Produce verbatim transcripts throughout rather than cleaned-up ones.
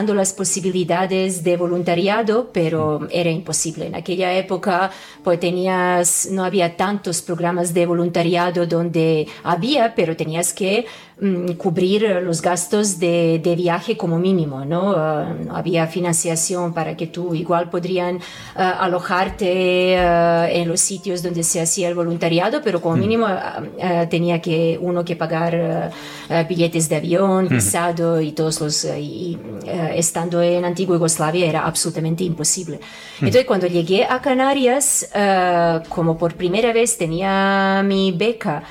las posibilidades de voluntariado, pero era imposible. En aquella época pues tenías, no había tantos programas de voluntariado donde había, pero tenías que um, cubrir los gastos de, de viaje como mínimo, ¿no? Uh, no había financiación para que tú igual podrían uh, alojarte uh, en los sitios donde se hacía el voluntariado, pero como mínimo uh, uh, tenía que uno que pagar uh, uh, billetes de avión, visado y todos los... Uh, y, uh, estando en Antigua Yugoslavia era absolutamente imposible. Entonces, cuando llegué a Canarias, uh, como por primera vez tenía mi beca,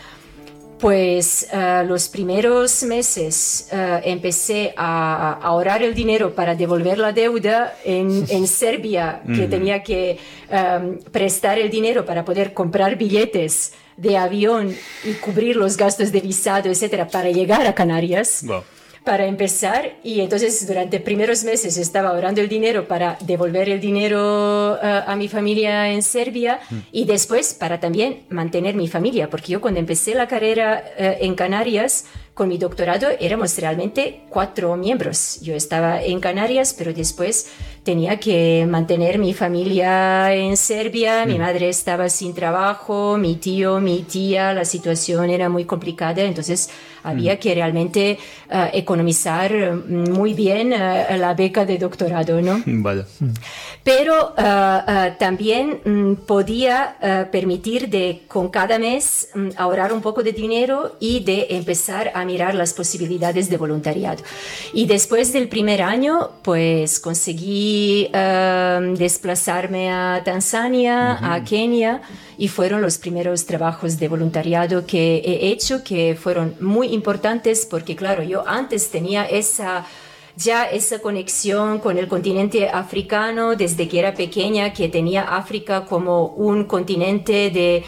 pues uh, los primeros meses uh, empecé a, a ahorrar el dinero para devolver la deuda en, en Serbia, que mm. tenía que um, prestar el dinero para poder comprar billetes de avión y cubrir los gastos de visado, etcétera, para llegar a Canarias. Wow. Para empezar, y entonces durante primeros meses estaba ahorrando el dinero para devolver el dinero uh, a mi familia en Serbia mm. y después para también mantener mi familia, porque yo cuando empecé la carrera uh, en Canarias con mi doctorado éramos realmente cuatro miembros. Yo estaba en Canarias, pero después tenía que mantener mi familia en Serbia, mm. mi madre estaba sin trabajo, mi tío, mi tía, la situación era muy complicada, entonces había mm. que realmente uh, economizar muy bien uh, la beca de doctorado, ¿no? Vaya. Pero uh, uh, también um, podía uh, permitir de con cada mes um, ahorrar un poco de dinero y de empezar a mirar las posibilidades de voluntariado. Y después del primer año, pues conseguí uh, desplazarme a Tanzania, uh-huh. a Kenia, y fueron los primeros trabajos de voluntariado que he hecho, que fueron muy importantes porque, claro, yo antes tenía esa... ya esa conexión con el continente africano desde que era pequeña, que tenía África como un continente de,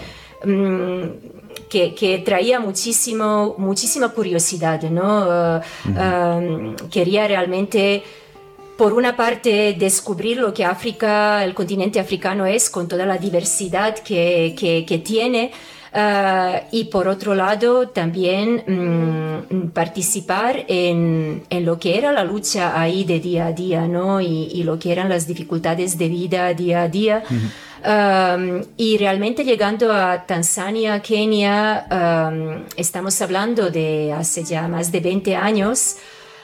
um, que, que traía muchísimo, muchísima curiosidad, ¿no? Uh, uh-huh. um, quería realmente, por una parte, descubrir lo que África, el continente africano es, con toda la diversidad que, que, que tiene. Uh, y por otro lado también um, participar en, en lo que era la lucha ahí de día a día, ¿no? Y, y lo que eran las dificultades de vida día a día. Uh-huh. Um, y realmente llegando a Tanzania, Kenia, um, estamos hablando de hace ya más de veinte años.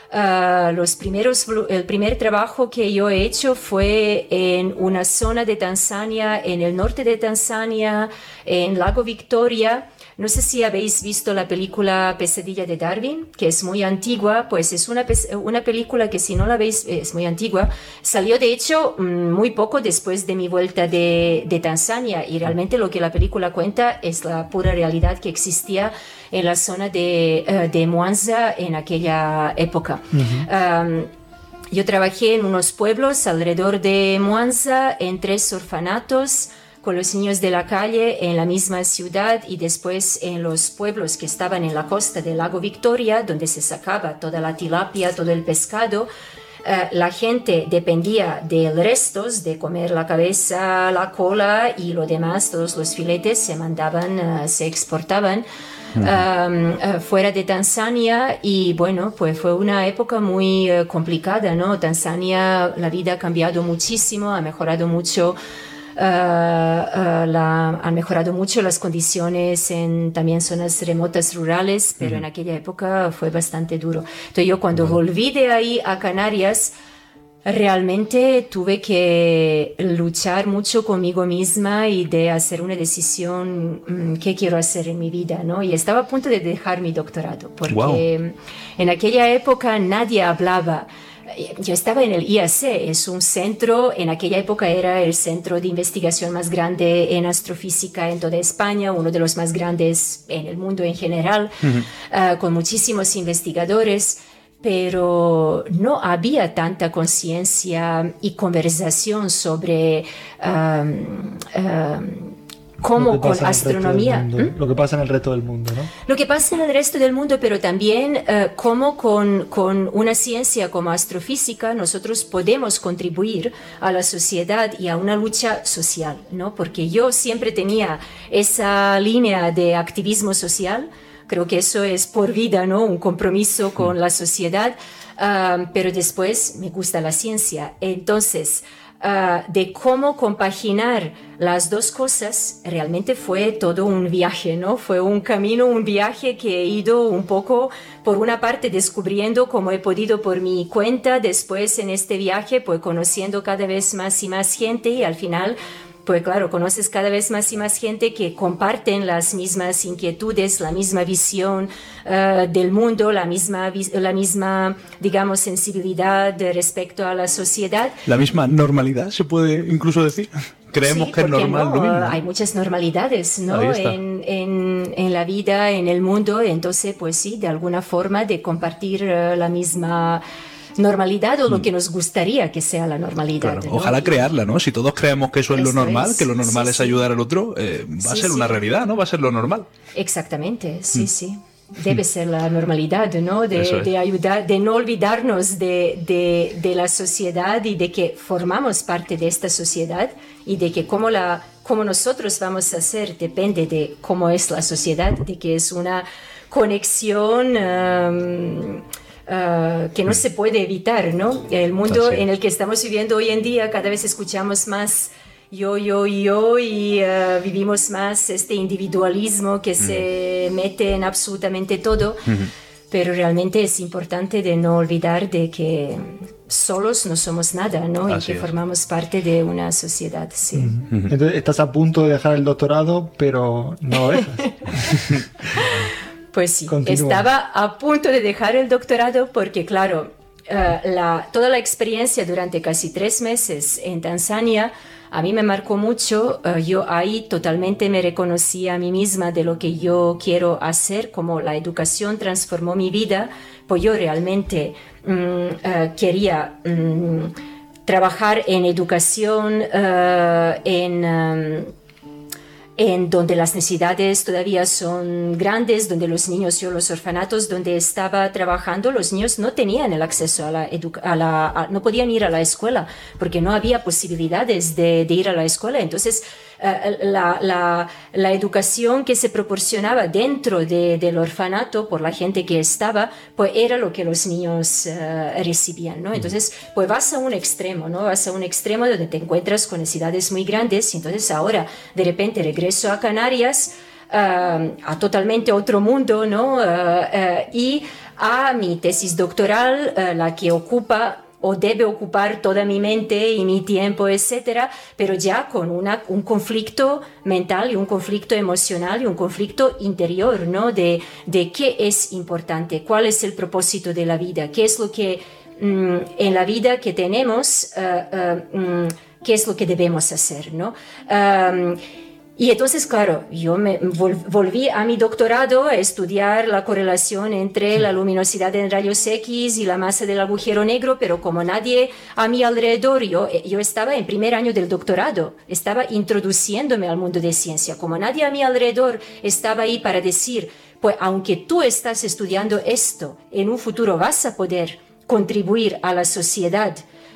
Uh, los primeros, el primer trabajo que yo he hecho fue en una zona de Tanzania, en el norte de Tanzania, en Lago Victoria. No sé si habéis visto la película Pesadilla de Darwin, que es muy antigua, pues es una, una película que si no la veis es muy antigua. Salió de hecho muy poco después de mi vuelta de, de Tanzania y realmente lo que la película cuenta es la pura realidad que existía en la zona de, uh, de Mwanza en aquella época. Uh-huh. Um, yo trabajé en unos pueblos alrededor de Mwanza, en tres orfanatos, con los niños de la calle en la misma ciudad y después en los pueblos que estaban en la costa del lago Victoria, donde se sacaba toda la tilapia, todo el pescado. Uh, la gente dependía de restos, de comer la cabeza, la cola y lo demás, todos los filetes se mandaban, uh, se exportaban uh-huh. um, uh, fuera de Tanzania y bueno, pues fue una época muy uh, complicada, ¿no? Tanzania, la vida ha cambiado muchísimo, ha mejorado mucho. Uh, uh, la, han mejorado mucho las condiciones en también zonas remotas rurales, pero uh-huh. en aquella época fue bastante duro. Entonces yo cuando uh-huh. volví de ahí a Canarias, realmente tuve que luchar mucho conmigo misma y de hacer una decisión um, qué quiero hacer en mi vida, ¿no? Y estaba a punto de dejar mi doctorado, porque wow. en aquella época nadie hablaba. Yo estaba en el I A C, es un centro, en aquella época era el centro de investigación más grande en astrofísica en toda España, uno de los más grandes en el mundo en general, uh-huh. uh, con muchísimos investigadores, pero no había tanta conciencia y conversación sobre... Um, um, como con astronomía. ¿Mm? Lo que pasa en el resto del mundo, ¿no? Lo que pasa en el resto del mundo, pero también uh, como con, con una ciencia como astrofísica nosotros podemos contribuir a la sociedad y a una lucha social, ¿no? Porque yo siempre tenía esa línea de activismo social, creo que eso es por vida, ¿no? Un compromiso con la sociedad. uh, pero después me gusta la ciencia. Entonces, Uh, de cómo compaginar las dos cosas, realmente fue todo un viaje, ¿no? Fue un camino, un viaje que he ido un poco, por una parte, descubriendo cómo he podido por mi cuenta, después en este viaje, pues conociendo cada vez más y más gente y al final, pues claro, conoces cada vez más y más gente que comparten las mismas inquietudes, la misma visión uh, del mundo, la misma, la misma, digamos, sensibilidad respecto a la sociedad. La misma normalidad, se puede incluso decir. Creemos sí, que es normal no, lo mismo. Hay muchas normalidades, ¿no? En, en, en la vida, en el mundo. Entonces, pues sí, de alguna forma de compartir uh, la misma normalidad o lo que nos gustaría que sea la normalidad. Claro, ¿no? ojalá crearla, ¿no? Si todos creemos que eso es lo normal, es, que lo normal sí, es ayudar sí. al otro, eh, va a sí, ser una sí. realidad, ¿no? Va a ser lo normal. Exactamente, sí, mm. sí. Debe ser la normalidad, ¿no? De, es. de ayudar, de no olvidarnos de, de, de la sociedad y de que formamos parte de esta sociedad y de que cómo, la, cómo nosotros vamos a hacer depende de cómo es la sociedad, de que es una conexión Um, Uh, que no se puede evitar, ¿no? El mundo en el que estamos viviendo hoy en día, cada vez escuchamos más yo, yo, yo y uh, vivimos más este individualismo que se mete en absolutamente todo, pero realmente es importante de no olvidar de que solos no somos nada, ¿no? Así y que es. formamos parte de una sociedad, sí. Entonces, estás a punto de dejar el doctorado, pero no lo dejas. Pues sí, Continúa. Estaba a punto de dejar el doctorado porque, claro, uh, la, toda la experiencia durante casi tres meses en Tanzania a mí me marcó mucho. Uh, yo ahí totalmente me reconocí a mí misma de lo que yo quiero hacer, como la educación transformó mi vida, pues yo realmente um, uh, quería um, trabajar en educación, uh, en... Um, en donde las necesidades todavía son grandes, donde los niños, yo los orfanatos donde estaba trabajando, los niños no tenían el acceso a la educación, no podían ir a la escuela, porque no había posibilidades de, de ir a la escuela. Entonces, uh, la, la, la educación que se proporcionaba dentro de, del orfanato por la gente que estaba, pues era lo que los niños uh, recibían, ¿no? Entonces, pues vas a un extremo, ¿no? Vas a un extremo donde te encuentras con necesidades muy grandes y entonces ahora, de repente, regresas a Canarias, uh, a totalmente otro mundo, ¿no? Uh, uh, y a mi tesis doctoral, uh, la que ocupa o debe ocupar toda mi mente y mi tiempo, etcétera, pero ya con una, un conflicto mental y un conflicto emocional y un conflicto interior, ¿no? De, de qué es importante, cuál es el propósito de la vida, qué es lo que mm, en la vida que tenemos, uh, uh, mm, qué es lo que debemos hacer, ¿no? Um, Y entonces, claro, yo me volví a mi doctorado a estudiar la correlación entre la luminosidad en rayos X y la masa del agujero negro, pero como nadie a mi alrededor, yo, yo estaba en primer año del doctorado, estaba introduciéndome al mundo de ciencia, como nadie a mi alrededor estaba ahí para decir, pues aunque tú estás estudiando esto, en un futuro vas a poder contribuir a la sociedad,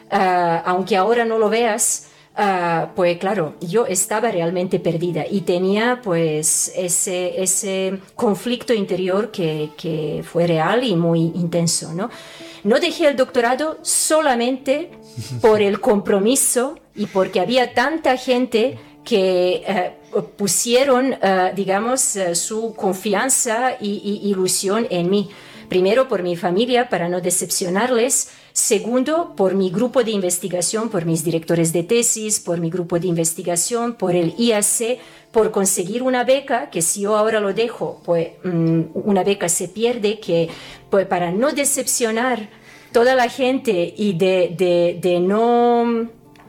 uh, aunque ahora no lo veas. Uh, pues claro, yo estaba realmente perdida y tenía pues ese, ese conflicto interior que, que fue real y muy intenso, ¿no? No dejé el doctorado solamente por el compromiso y porque había tanta gente que uh, pusieron, uh, digamos, uh, su confianza y, y ilusión en mí. Primero, por mi familia, para no decepcionarles. Segundo, por mi grupo de investigación, por mis directores de tesis, por mi grupo de investigación, por el I A C, por conseguir una beca, que si yo ahora lo dejo, pues um, una beca se pierde, que pues para no decepcionar toda la gente y de, de, de no,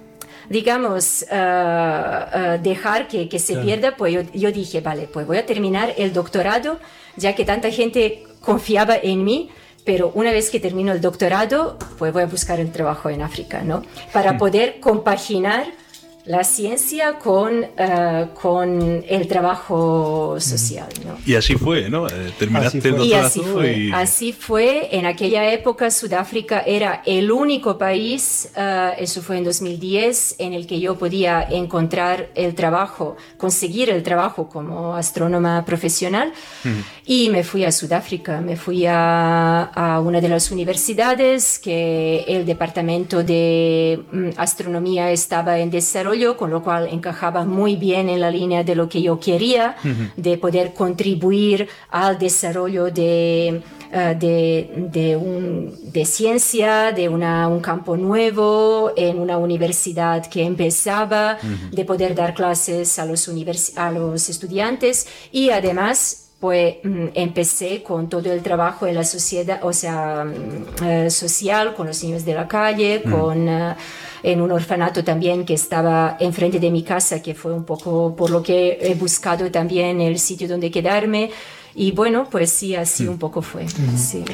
digamos, uh, uh, dejar que, que se claro. pierda, pues yo, yo dije, vale, pues voy a terminar el doctorado, ya que tanta gente confiaba en mí. Pero una vez que termino el doctorado, pues voy a buscar el trabajo en África, ¿no? Para poder compaginar la ciencia con, uh, con el trabajo social, ¿no? Y así fue, ¿no? Eh, terminaste el doctorado y así fue. y... Así fue. En aquella época Sudáfrica era el único país, uh, eso fue en dos mil diez, en el que yo podía encontrar el trabajo, conseguir el trabajo como astrónoma profesional. Uh-huh. Y me fui a Sudáfrica, me fui a, a una de las universidades que el departamento de um, astronomía estaba en desarrollo, con lo cual encajaba muy bien en la línea de lo que yo quería, uh-huh. de poder contribuir al desarrollo de, uh, de, de, un, de ciencia, de una, un campo nuevo en una universidad que empezaba, uh-huh. de poder dar clases a los, univers- a los estudiantes y además pues mm, empecé con todo el trabajo en la sociedad, o sea, mm, eh, social, con los niños de la calle, mm. con, uh, en un orfanato también que estaba enfrente de mi casa, que fue un poco por lo que he buscado también el sitio donde quedarme. Y bueno, pues sí, así mm. un poco fue. Mm. Sí.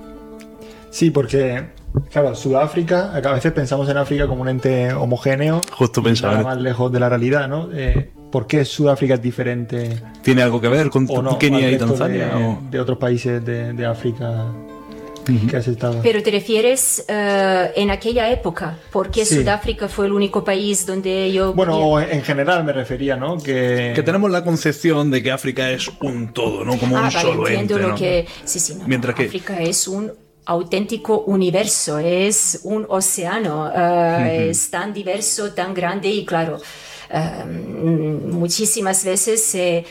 Sí, porque, claro, Sudáfrica, a veces pensamos en África como un ente homogéneo. Justo pensaba. Nada más lejos de la realidad, ¿no? Eh, ¿Por qué Sudáfrica es diferente? ¿Tiene algo que ver con no, Kenia y Tanzania? De, o... de otros países de, de África uh-huh. que has estado. Pero te refieres uh, en aquella época, porque sí. Sudáfrica fue el único país donde yo... Bueno, podía... en general me refería, ¿no? Que... que tenemos la concepción de que África es un todo, ¿no? Como ah, un vale, solo entiendo ente, lo ¿no? que... Sí, sí, no, Mientras no, que... África es un auténtico universo, es un océano, uh, uh-huh. es tan diverso, tan grande y claro... Uh, muchísimas veces se,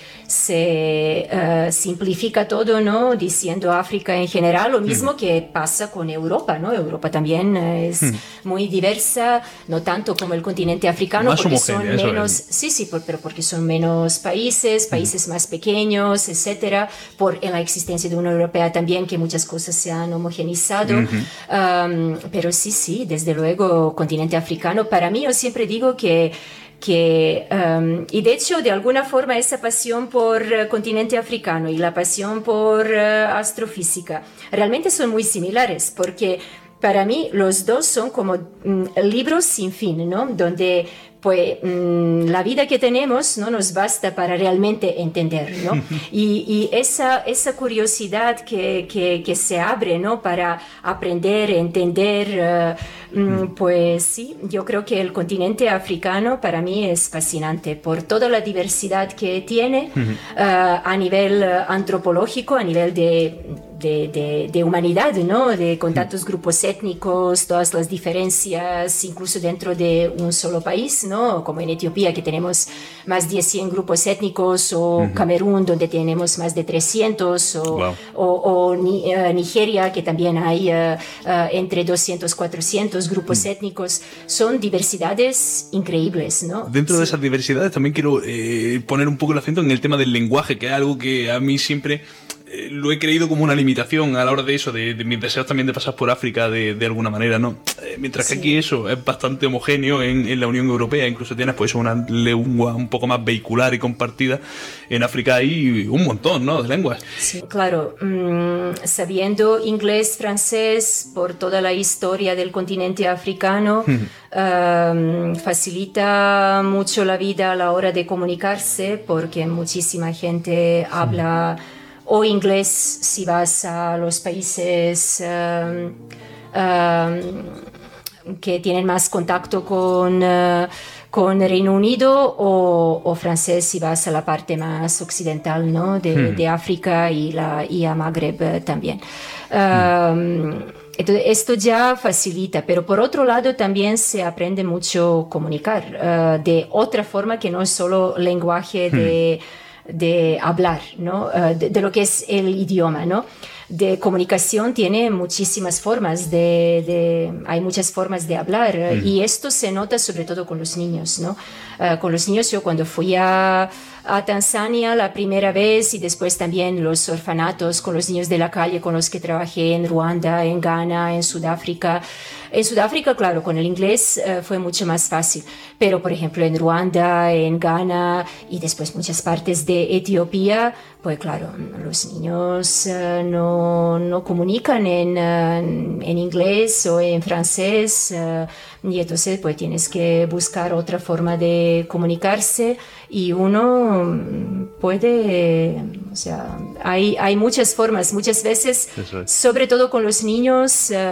se uh, simplifica todo, ¿no? Diciendo África en general, lo mismo mm. que pasa con Europa, ¿no? Europa también es mm. muy diversa, no tanto como el continente africano, más porque homogénea, son menos, es. sí, sí, por, pero porque son menos países, países mm. más pequeños, etcétera, por en la existencia de una Europea también que muchas cosas se han homogenizado, mm-hmm. um, pero sí, sí, desde luego, continente africano. Para mí, yo siempre digo que que, um, y de hecho, de alguna forma, esa pasión por uh, continente africano y la pasión por uh, astrofísica realmente son muy similares, porque para mí los dos son como mm, libros sin fin, ¿no? Donde pues mmm, la vida que tenemos no nos basta para realmente entender, ¿no? Y, y esa, esa curiosidad que, que, que se abre, ¿no? Para aprender, entender, uh, mmm, pues sí, yo creo que el continente africano para mí es fascinante por toda la diversidad que tiene uh, a nivel antropológico, a nivel de... De, de, de humanidad, ¿no? De, con tantos grupos étnicos, todas las diferencias, incluso dentro de un solo país, ¿no? Como en Etiopía, que tenemos más de cien grupos étnicos, o uh-huh. Camerún, donde tenemos más de trescientos, o, wow. o, o ni, uh, Nigeria, que también hay uh, uh, entre doscientos, cuatrocientos grupos uh-huh. étnicos. Son diversidades increíbles, ¿no? Dentro sí. de esas diversidades también quiero eh, poner un poco el acento en el tema del lenguaje, que es algo que a mí siempre... lo he creído como una limitación a la hora de eso, de, de mis deseos también de pasar por África de, de alguna manera, ¿no? Eh, mientras sí. que aquí eso es bastante homogéneo en, en la Unión Europea, incluso tienes pues una lengua un poco más vehicular y compartida. En África hay un montón, ¿no? De lenguas. Sí, claro. Mm, sabiendo inglés, francés, por toda la historia del continente africano, um, facilita mucho la vida a la hora de comunicarse, porque muchísima gente sí. habla... o inglés si vas a los países um, um, que tienen más contacto con, uh, con Reino Unido, o, o francés si vas a la parte más occidental, ¿no? de, hmm. de África y, la, y a Magreb también. Um, hmm. Entonces, esto ya facilita, pero por otro lado también se aprende mucho a comunicar uh, de otra forma que no es solo lenguaje de... Hmm. de hablar, ¿no? Uh, de, de lo que es el idioma, ¿no? De comunicación tiene muchísimas formas de, de hay muchas formas de hablar, mm. y esto se nota sobre todo con los niños, ¿no? Uh, con los niños, yo cuando fui a, a Tanzania la primera vez, y después también los orfanatos con los niños de la calle con los que trabajé en Ruanda, en Ghana, en Sudáfrica. En Sudáfrica, claro, con el inglés uh, fue mucho más fácil, pero por ejemplo en Ruanda, en Ghana y después muchas partes de Etiopía, pues claro, los niños uh, no, no comunican en, uh, en inglés o en francés, uh, y entonces pues tienes que buscar otra forma de comunicarse, y uno puede, o sea, hay, hay muchas formas, muchas veces, sobre todo con los niños, uh,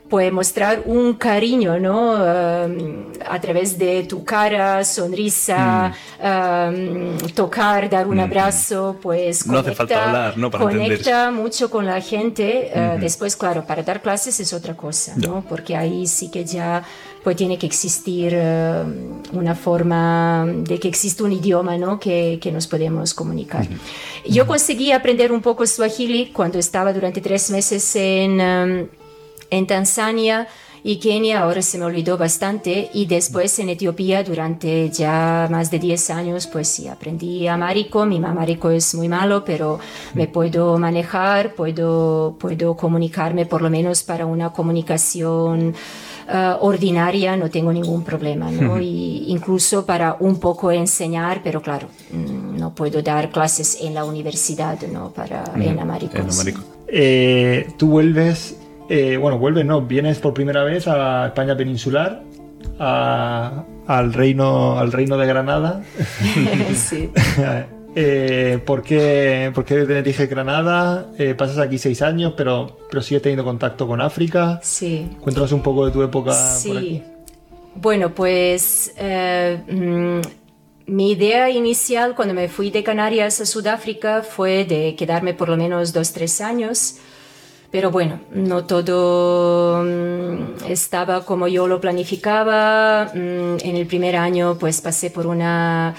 pues mostrar un cariño, ¿no? Um, a través de tu cara, sonrisa, mm. um, tocar, dar un mm. abrazo, pues conecta, no hace falta hablar, ¿no? Para conecta entenderse. mucho con la gente. Uh, mm-hmm. Después, claro, para dar clases es otra cosa, ¿no? Yeah. Porque ahí sí que ya pues tiene que existir uh, una forma de que existe un idioma, ¿no? que, que nos podemos comunicar. Mm-hmm. Yo conseguí aprender un poco Swahili cuando estaba durante tres meses en... Um, en Tanzania y Kenia, ahora se me olvidó bastante, y después en Etiopía durante ya más de diez años, pues sí, aprendí amárico. Mi amárico es muy malo, pero me puedo manejar, puedo, puedo comunicarme por lo menos para una comunicación uh, ordinaria, no tengo ningún problema, ¿no? Y incluso para un poco enseñar, pero claro, no puedo dar clases en la universidad, ¿no? Para, mm, en amárico. En amárico. Eh, tú vuelves... Eh, bueno, vuelves, no, vienes por primera vez a España peninsular, a, al, reino, al reino de Granada. Sí. eh, ¿por, qué, ¿Por qué Tenerife Granada? Eh, pasas aquí seis años, pero, pero sigues teniendo contacto con África. Sí. Cuéntanos un poco de tu época sí. por aquí. Bueno, pues... Eh, mm, mi idea inicial cuando me fui de Canarias a Sudáfrica fue de quedarme por lo menos dos, tres años. Pero bueno, no todo um, estaba como yo lo planificaba. Um, en el primer año pues pasé por una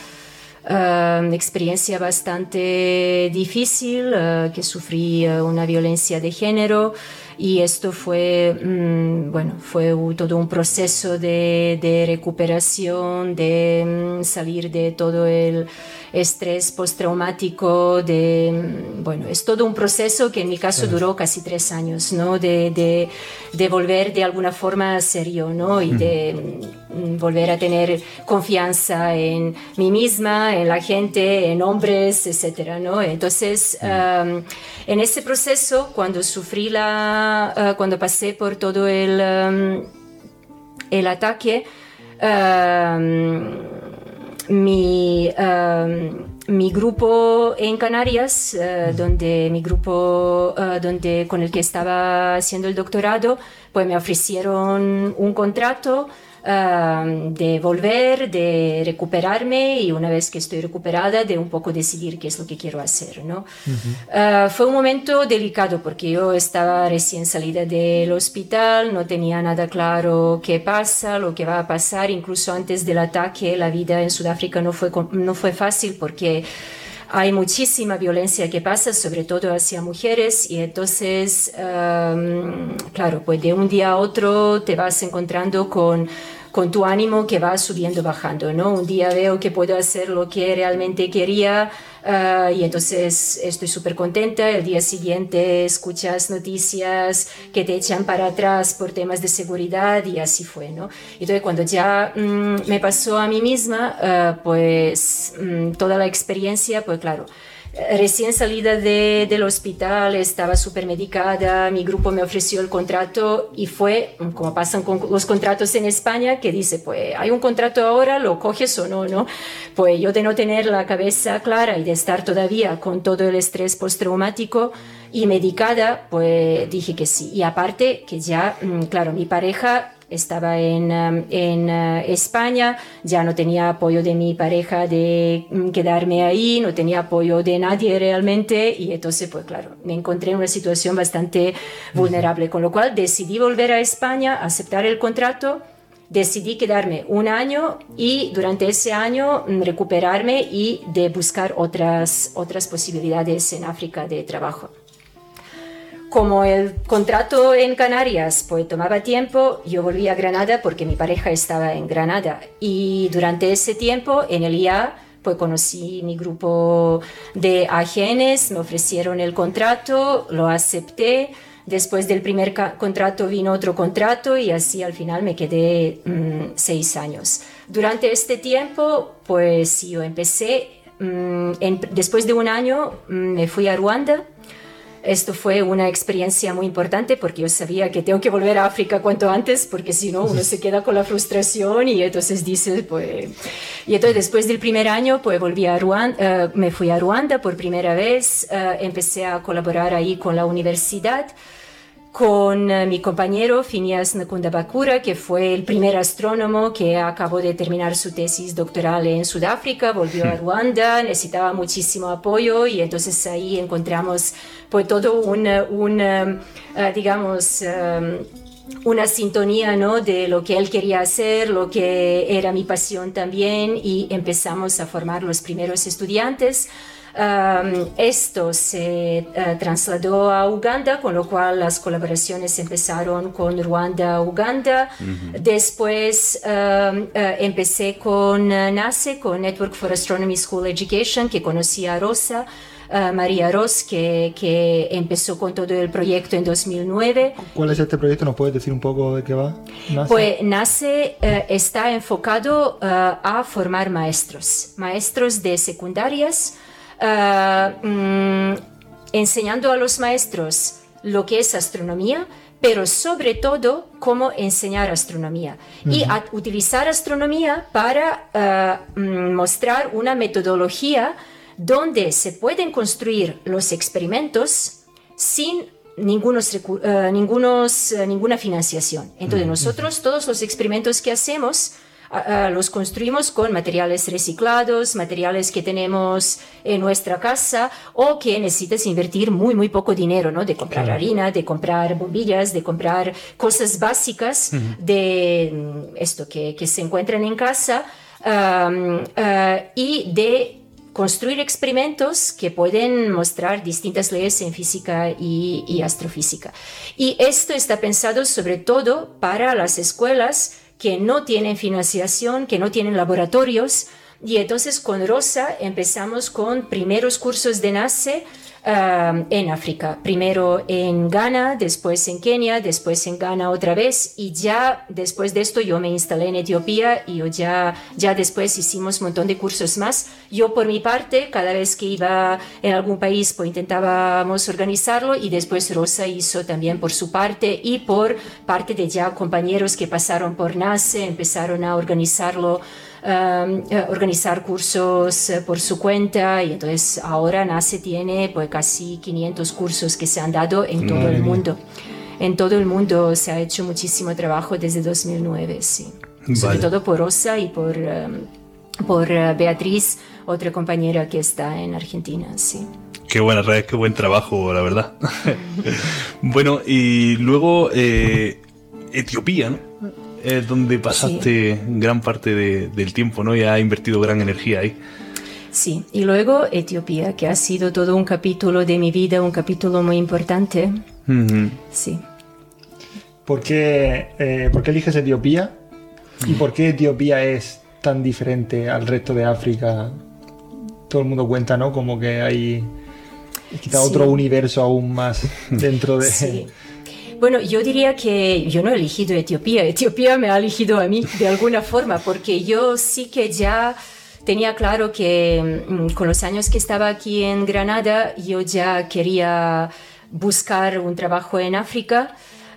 uh, experiencia bastante difícil, uh, que sufrí uh, una violencia de género, y esto fue, um, bueno, fue uh, todo un proceso de, de recuperación, de um, salir de todo el estrés postraumático, de, bueno, es todo un proceso que en mi caso duró casi tres años, ¿no? De, de, de volver de alguna forma a ser yo, ¿no? Y de mm, volver a tener confianza en mí misma, en la gente, en hombres, etcétera, ¿no? Entonces, um, en ese proceso, cuando sufrí la, uh, cuando pasé por todo el, um, el ataque, um, Mi, uh, mi grupo en Canarias, uh, donde mi grupo uh, donde, con el que estaba haciendo el doctorado, pues me ofrecieron un contrato uh, de volver, de recuperarme, y una vez que estoy recuperada, de un poco decidir qué es lo que quiero hacer, ¿no? Uh-huh. Uh, fue un momento delicado porque yo estaba recién salida del hospital, no tenía nada claro qué pasa, lo que va a pasar. Incluso antes del ataque, la vida en Sudáfrica no fue, no fue fácil porque hay muchísima violencia que pasa, sobre todo hacia mujeres, y entonces, um, claro, pues de un día a otro te vas encontrando con, con tu ánimo que va subiendo, bajando, ¿no? Un día veo que puedo hacer lo que realmente quería, uh, y entonces estoy súper contenta. El día siguiente escuchas noticias que te echan para atrás por temas de seguridad, y así fue, ¿no? Entonces cuando ya um, me pasó a mí misma, uh, pues um, toda la experiencia, pues claro, recién salida de, del hospital, estaba súper medicada, mi grupo me ofreció el contrato, y fue como pasan con los contratos en España, que dice, pues hay un contrato ahora, lo coges o no, ¿no? Pues yo de no tener la cabeza clara y de estar todavía con todo el estrés postraumático y medicada, pues dije que sí. Y aparte que ya, claro, mi pareja estaba en, en uh, España, ya no tenía apoyo de mi pareja de um, quedarme ahí, no tenía apoyo de nadie realmente, y entonces pues claro, me encontré en una situación bastante vulnerable, con lo cual decidí volver a España, aceptar el contrato, decidí quedarme un año y durante ese año um, recuperarme y de buscar otras, otras posibilidades en África de trabajo. Como el contrato en Canarias pues tomaba tiempo, yo volví a Granada porque mi pareja estaba en Granada, y durante ese tiempo en el I A pues conocí mi grupo de A G Ns, me ofrecieron el contrato, lo acepté. Después del primer contrato vino otro contrato, y así al final me quedé mmm, seis años. Durante este tiempo pues yo empecé, mmm, en, después de un año mmm, me fui a Ruanda. Esto fue una experiencia muy importante porque yo sabía que tengo que volver a África cuanto antes, porque si no uno se queda con la frustración, y entonces dice, pues... Y entonces después del primer año pues volví a Ruanda, uh, me fui a Ruanda por primera vez, uh, empecé a colaborar ahí con la universidad, con uh, mi compañero Phineas Nkundabakura, que fue el primer astrónomo que acabó de terminar su tesis doctoral en Sudáfrica, volvió a Ruanda, necesitaba muchísimo apoyo y entonces ahí encontramos pues todo un, un uh, uh, digamos, um, una sintonía, ¿no?, de lo que él quería hacer, lo que era mi pasión también, y empezamos a formar los primeros estudiantes. Um, esto se uh, trasladó a Uganda, con lo cual las colaboraciones empezaron con Ruanda, Uganda. Uh-huh. Después um, uh, empecé con uh, NACE, con Network for Astronomy School Education, que conocí a Rosa. Uh, María Ros, que, que empezó con todo el proyecto en dos mil nueve. ¿Cuál es este proyecto? ¿Nos puedes decir un poco de qué va? ¿NACE? Pues NACE uh, está enfocado uh, a formar maestros, maestros de secundarias, uh, mm, enseñando a los maestros lo que es astronomía, pero sobre todo cómo enseñar astronomía. Uh-huh. Y a utilizar astronomía para uh, mostrar una metodología donde se pueden construir los experimentos sin ningunos, uh, ningunos, uh, ninguna financiación. Entonces uh-huh. nosotros todos los experimentos que hacemos uh, uh, los construimos con materiales reciclados, materiales que tenemos en nuestra casa o que necesitas invertir muy, muy poco dinero, ¿no? De comprar uh-huh. harina, de comprar bombillas, de comprar cosas básicas uh-huh. de um, esto que, que se encuentran en casa um, uh, y de construir experimentos que pueden mostrar distintas leyes en física y, y astrofísica. Y esto está pensado sobre todo para las escuelas que no tienen financiación, que no tienen laboratorios. Y entonces con Rosa empezamos con primeros cursos de NACE uh, en África. Primero en Ghana, después en Kenia, después en Ghana otra vez. Y ya después de esto yo me instalé en Etiopía y yo ya, ya después hicimos un montón de cursos más. Yo por mi parte, cada vez que iba en algún país, pues intentábamos organizarlo, y después Rosa hizo también por su parte y por parte de ya compañeros que pasaron por NACE, empezaron a organizarlo. Um, uh, organizar cursos uh, por su cuenta, y entonces ahora NACE tiene pues casi quinientos cursos que se han dado en todo Madre el mundo. Mía. En todo el mundo se ha hecho muchísimo trabajo desde dos mil nueve, sí. Vale. Sobre todo por Rosa y por, um, por uh, Beatriz, otra compañera que está en Argentina, sí. Qué buena red, qué buen trabajo, la verdad. Bueno, y luego eh, Etiopía, ¿no? Es donde pasaste sí. gran parte de, del tiempo, ¿no? Y has invertido gran energía ahí. Sí, y luego Etiopía, que ha sido todo un capítulo de mi vida, un capítulo muy importante. Uh-huh. Sí. ¿Por qué, eh, ¿Por qué eliges Etiopía? ¿Y por qué Etiopía es tan diferente al resto de África? Todo el mundo cuenta, ¿no? Como que hay quizá sí. otro universo aún más dentro de... Sí. Bueno, yo diría que yo no he elegido Etiopía, Etiopía me ha elegido a mí de alguna forma, porque yo sí que ya tenía claro que mm, con los años que estaba aquí en Granada, yo ya quería buscar un trabajo en África.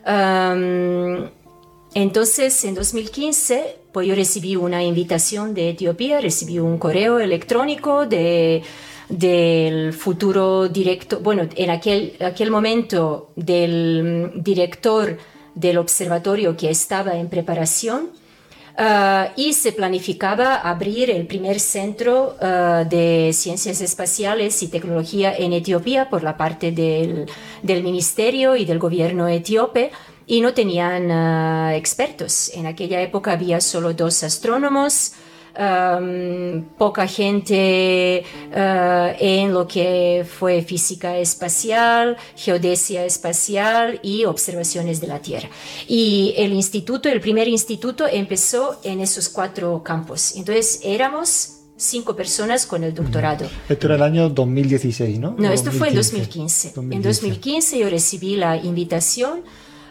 Um, entonces, en dos mil quince, pues yo recibí una invitación de Etiopía, recibí un correo electrónico de... del futuro director, bueno, en aquel, aquel momento del director del observatorio que estaba en preparación, uh, y se planificaba abrir el primer centro uh, de ciencias espaciales y tecnología en Etiopía por la parte del, del ministerio y del gobierno etíope, y no tenían uh, expertos. En aquella época había solo dos astrónomos, Um, poca gente uh, en lo que fue física espacial, geodesia espacial y observaciones de la Tierra. Y el instituto, el primer instituto empezó en esos cuatro campos. Entonces éramos cinco personas con el doctorado. Esto era el año dos mil dieciséis, ¿no? No, esto fue en dos mil quince. dos mil quince. En dos mil quince yo recibí la invitación.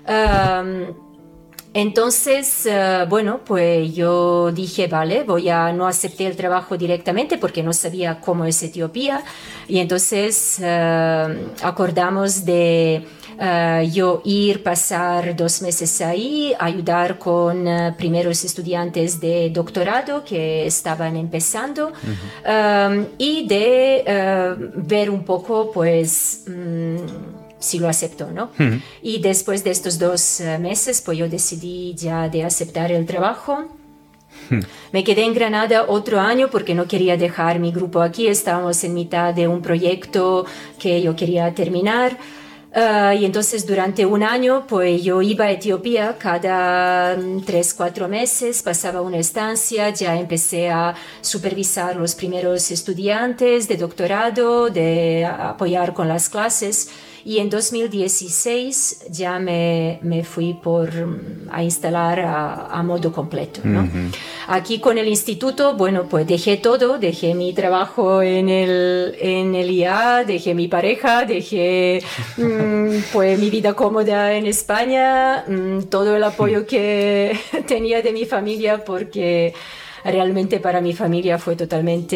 Um, Entonces, uh, bueno, pues yo dije, vale, voy a, no acepté el trabajo directamente porque no sabía cómo es Etiopía, y entonces uh, acordamos de uh, yo ir, pasar dos meses ahí, ayudar con uh, primeros estudiantes de doctorado que estaban empezando, uh-huh. um, y de uh, ver un poco, pues... Um, sí lo aceptó, ¿no? Uh-huh. Y después de estos dos uh, meses, pues yo decidí ya de aceptar el trabajo. Uh-huh. Me quedé en Granada otro año porque no quería dejar mi grupo aquí. Estábamos en mitad de un proyecto que yo quería terminar. Uh, y entonces durante un año pues yo iba a Etiopía cada um, tres, cuatro meses, pasaba una estancia, ya empecé a supervisar los primeros estudiantes de doctorado, de apoyar con las clases. Y en dos mil dieciséis ya me, me fui por, a instalar a, a modo completo, ¿no? Uh-huh. Aquí con el instituto, bueno, pues dejé todo, dejé mi trabajo en el, en el I A, dejé mi pareja, dejé mm, pues mi vida cómoda en España, mm, todo el apoyo que tenía de mi familia, porque realmente para mi familia fue totalmente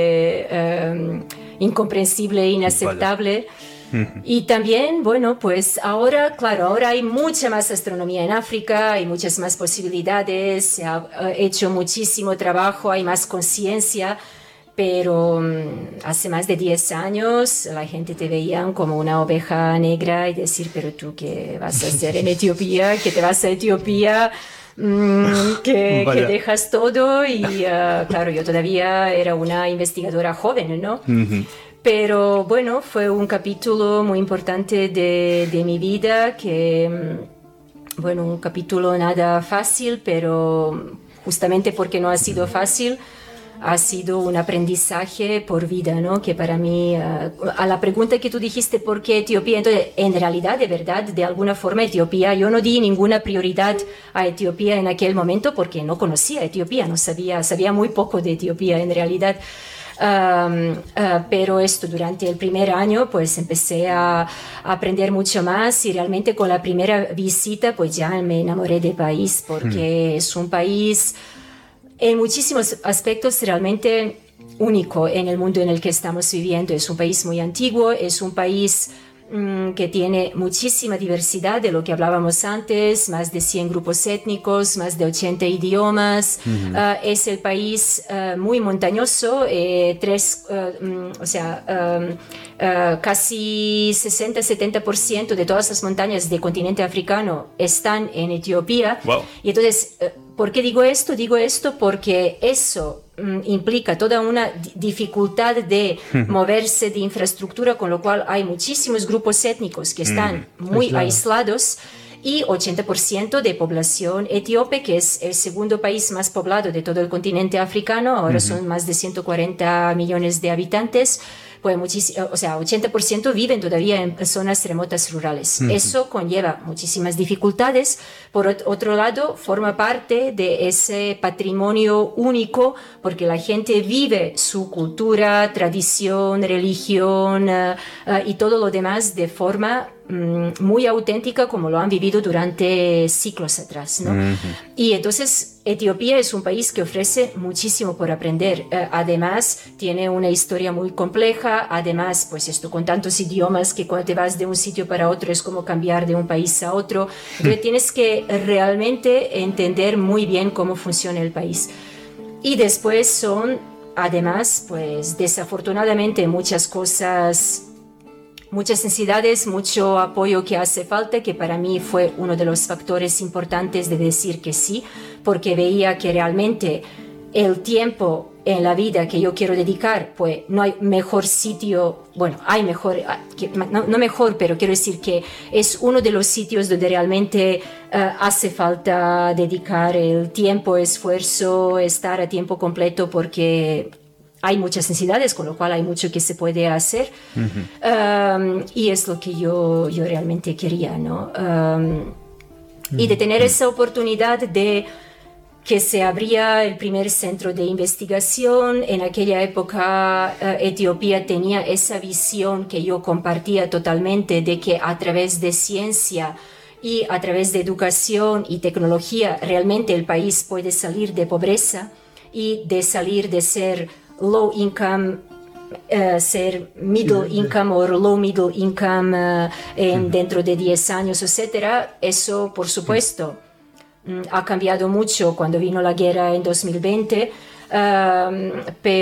eh, incomprensible e inaceptable. Vale. Y también, bueno, pues ahora, claro, ahora hay mucha más astronomía en África, hay muchas más posibilidades, se ha hecho muchísimo trabajo, hay más conciencia, pero um, hace más de diez años la gente te veía como una oveja negra y decir, pero tú, ¿qué vas a hacer en Etiopía? ¿Que te vas a Etiopía? Mm, que, que dejas todo y, uh, claro, yo todavía era una investigadora joven, ¿no? Uh-huh. Pero bueno, fue un capítulo muy importante de, de mi vida, que, bueno, un capítulo nada fácil, pero justamente porque no ha sido fácil, ha sido un aprendizaje por vida, ¿no? Que para mí, uh, a la pregunta que tú dijiste, ¿por qué Etiopía? Entonces, en realidad, de verdad, de alguna forma, Etiopía, yo no di ninguna prioridad a Etiopía en aquel momento porque no conocía Etiopía, no sabía, sabía muy poco de Etiopía en realidad. Um, uh, pero esto durante el primer año pues empecé a, a aprender mucho más y realmente con la primera visita pues ya me enamoré del país porque mm. es un país en muchísimos aspectos realmente único en el mundo en el que estamos viviendo. Es un país muy antiguo, es un país que tiene muchísima diversidad de lo que hablábamos antes, más de cien grupos étnicos, más de ochenta idiomas. Uh-huh. Uh, es el país uh, muy montañoso, eh, tres, uh, um, o sea, um, uh, casi sesenta a setenta por ciento de todas las montañas del continente africano están en Etiopía. Wow. Y entonces, uh, ¿por qué digo esto? Digo esto porque eso implica toda una dificultad de moverse de infraestructura, con lo cual hay muchísimos grupos étnicos que están mm, muy aislado. aislados y ochenta por ciento de población etíope, que es el segundo país más poblado de todo el continente africano, ahora uh-huh. son más de ciento cuarenta millones de habitantes. Pues muchísimo, o sea, ochenta por ciento viven todavía en zonas remotas rurales. Uh-huh. Eso conlleva muchísimas dificultades. Por otro lado, forma parte de ese patrimonio único porque la gente vive su cultura, tradición, religión uh, uh, y todo lo demás de forma um, muy auténtica como lo han vivido durante siglos atrás, ¿no? Uh-huh. Y entonces Etiopía es un país que ofrece muchísimo por aprender. Uh, además, tiene una historia muy compleja. Además, pues esto con tantos idiomas que cuando te vas de un sitio para otro es como cambiar de un país a otro. Entonces tienes que realmente entender muy bien cómo funciona el país. Y después son, además, pues desafortunadamente muchas cosas, muchas necesidades, mucho apoyo que hace falta, que para mí fue uno de los factores importantes de decir que sí, porque veía que realmente el tiempo en la vida que yo quiero dedicar, pues no hay mejor sitio, bueno, hay mejor, no, no mejor, pero quiero decir que es uno de los sitios donde realmente uh, hace falta dedicar el tiempo, esfuerzo, estar a tiempo completo, porque hay muchas necesidades, con lo cual hay mucho que se puede hacer. Uh-huh. um, y es lo que yo, yo realmente quería, ¿no? Um, uh-huh. Y de tener esa oportunidad de que se abría el primer centro de investigación. En aquella época uh, Etiopía tenía esa visión que yo compartía totalmente, de que a través de ciencia y a través de educación y tecnología realmente el país puede salir de pobreza y de salir de ser low income, uh, ser middle income o low middle income uh, en, dentro de diez años, etcétera. Eso, por supuesto, ha cambiado mucho cuando vino la guerra en dos mil veinte. Um,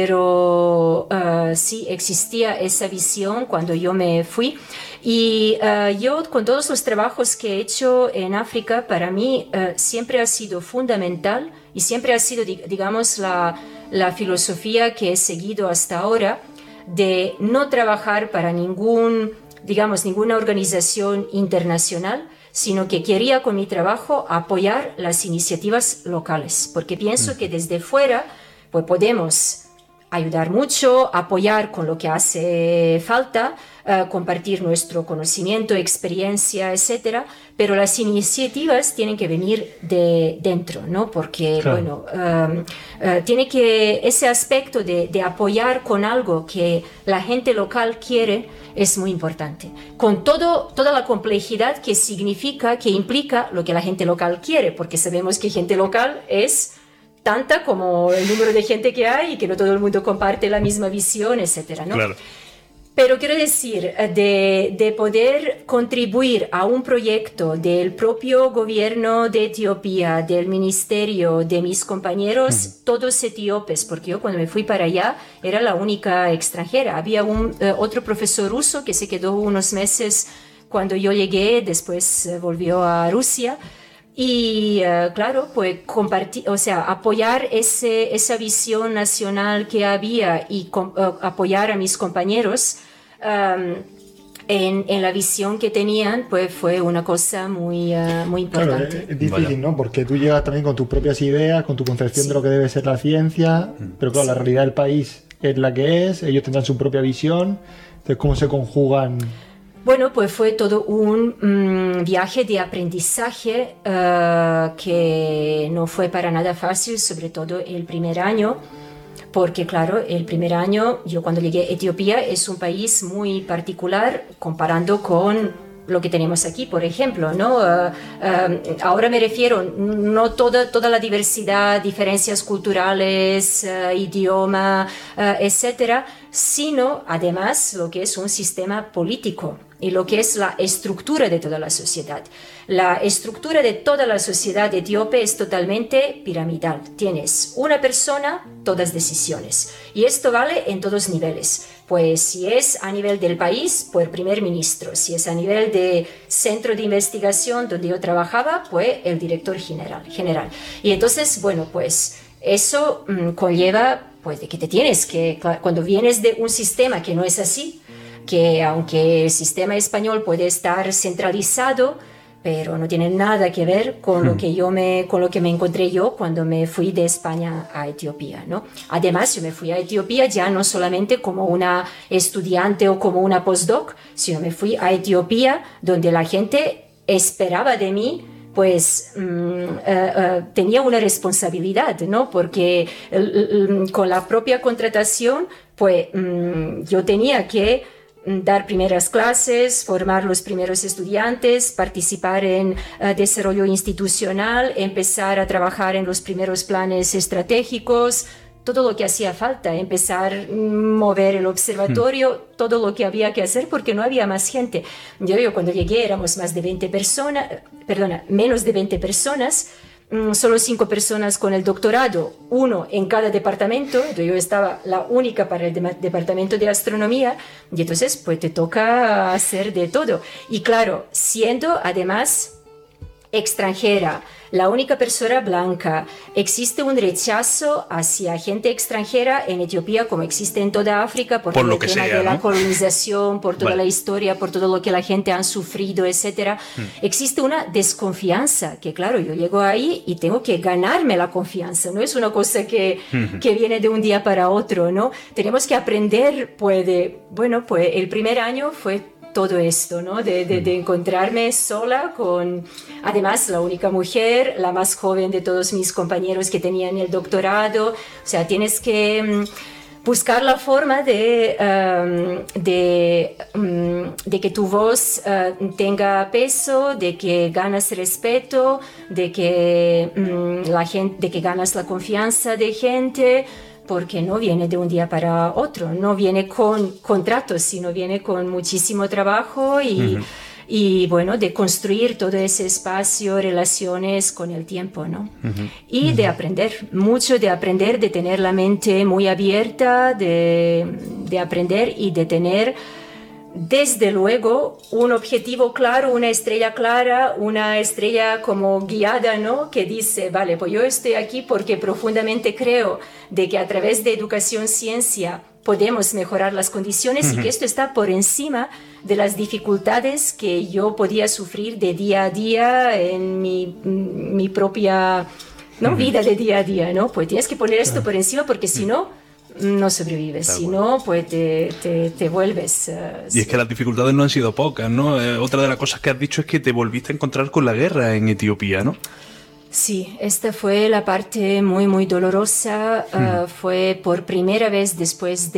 pero uh, sí existía esa visión cuando yo me fui. Y uh, yo, con todos los trabajos que he hecho en África, para mí uh, siempre ha sido fundamental y siempre ha sido, digamos, la, la filosofía que he seguido hasta ahora, de no trabajar para ningún, digamos, ninguna organización internacional, sino que quería con mi trabajo apoyar las iniciativas locales, porque pienso que desde fuera pues podemos ayudar mucho, apoyar con lo que hace falta, uh, compartir nuestro conocimiento, experiencia, etcétera, pero las iniciativas tienen que venir de dentro, ¿no? Porque, claro, bueno, um, uh, tiene que, ese aspecto de, de apoyar con algo que la gente local quiere es muy importante, con todo, toda la complejidad que significa, que implica lo que la gente local quiere, porque sabemos que gente local es tanta como el número de gente que hay y que no todo el mundo comparte la misma visión, etcétera, ¿no? Claro. Pero quiero decir, de, de poder contribuir a un proyecto del propio gobierno de Etiopía, del ministerio, de mis compañeros, uh-huh. todos etíopes, porque yo cuando me fui para allá era la única extranjera. Había un, uh, otro profesor ruso que se quedó unos meses cuando yo llegué, después uh, volvió a Rusia. Y uh, claro, pues compartir, o sea, apoyar ese, esa visión nacional que había y com, uh, apoyar a mis compañeros um, en, en la visión que tenían, pues fue una cosa muy, uh, muy importante. Claro, es, es difícil, Vaya. ¿no? Porque tú llegas también con tus propias ideas, con tu concepción sí. de lo que debe ser la ciencia, pero claro, sí. la realidad del país es la que es, ellos tendrán su propia visión, entonces cómo se conjugan. Bueno, pues fue todo un um, viaje de aprendizaje uh, que no fue para nada fácil, sobre todo el primer año, porque claro, el primer año, yo cuando llegué a Etiopía, es un país muy particular comparando con lo que tenemos aquí, por ejemplo, ¿no? Uh, uh, ahora me refiero, no toda, toda la diversidad, diferencias culturales, uh, idioma, uh, etcétera, sino además lo que es un sistema político y lo que es la estructura de toda la sociedad. La estructura de toda la sociedad etíope es totalmente piramidal. Tienes una persona, todas decisiones. Y esto vale en todos niveles. Pues si es a nivel del país, pues el primer ministro. Si es a nivel de centro de investigación donde yo trabajaba, pues el director general. general. Y entonces, bueno, pues eso mmm, conlleva pues de que te tienes que, cuando vienes de un sistema que no es así, que aunque el sistema español puede estar centralizado, pero no tiene nada que ver con, hmm. lo, que yo me, con lo que me encontré yo cuando me fui de España a Etiopía, ¿no? Además, yo me fui a Etiopía ya no solamente como una estudiante o como una postdoc, sino me fui a Etiopía donde la gente esperaba de mí, pues um, uh, uh, tenía una responsabilidad, ¿no? Porque uh, uh, con la propia contratación, pues um, yo tenía que dar primeras clases, formar los primeros estudiantes, participar en uh, desarrollo institucional, empezar a trabajar en los primeros planes estratégicos, todo lo que hacía falta, empezar a mover el observatorio, mm. todo lo que había que hacer porque no había más gente. Yo, yo cuando llegué éramos más de veinte personas, perdona, menos de veinte personas, solo cinco personas con el doctorado, uno en cada departamento. Entonces yo estaba la única para el de- departamento de astronomía y entonces pues te toca hacer de todo. Y claro, siendo además extranjera, la única persona blanca, existe un rechazo hacia gente extranjera en Etiopía como existe en toda África por, por todo lo el que tema sea, de ¿no? la colonización, por toda vale. la historia, por todo lo que la gente ha sufrido, etcétera. Hmm. Existe una desconfianza que, claro, yo llego ahí y tengo que ganarme la confianza, no es una cosa que, hmm. que viene de un día para otro, ¿no? Tenemos que aprender, pues, de, bueno, pues el primer año fue todo esto, ¿no? De, de, de encontrarme sola con, además, la única mujer, la más joven de todos mis compañeros que tenían el doctorado. O sea, tienes que um, buscar la forma de, um, de, um, de que tu voz uh, tenga peso, de que ganas respeto, de que, um, la gente, de que ganas la confianza de gente, porque no viene de un día para otro, no viene con contratos, sino viene con muchísimo trabajo y, uh-huh. y bueno, de construir todo ese espacio, relaciones con el tiempo, ¿no? Uh-huh. Y uh-huh. de aprender, mucho de aprender, de tener la mente muy abierta, de, de aprender y de tener, desde luego, un objetivo claro, una estrella clara, una estrella como guiada, ¿no? Que dice, vale, pues yo estoy aquí porque profundamente creo de que a través de educación, ciencia, podemos mejorar las condiciones uh-huh. y que esto está por encima de las dificultades que yo podía sufrir de día a día en mi, mi propia ¿no? uh-huh. vida de día a día, ¿no? Pues tienes que poner esto uh-huh. por encima porque si no, no sobrevives, si no, pues te, te, te vuelves... Uh, y sí. es que las dificultades no han sido pocas, ¿no? Eh, otra de las cosas que has dicho es que te volviste a encontrar con la guerra en Etiopía, ¿no? Sí, esta fue la parte muy, muy dolorosa. Hmm. Uh, fue por primera vez después